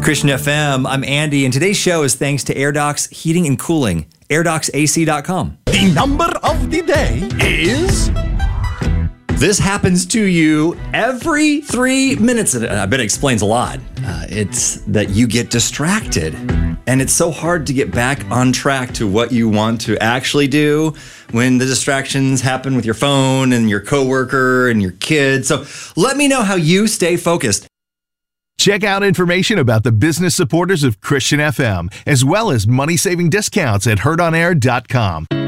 Christian FM, I'm Andy, and today's show is thanks to AirDocs Heating and Cooling, AirDocsAC.com. The number of the day is... This happens to you every 3 minutes. I bet it explains a lot. It's that you get distracted, and it's so hard to get back on track to what you want to actually do when the distractions happen with your phone and your coworker and your kids. So let me know how you stay focused. Check out information about the business supporters of Christian FM, as well as money-saving discounts at heardonair.com.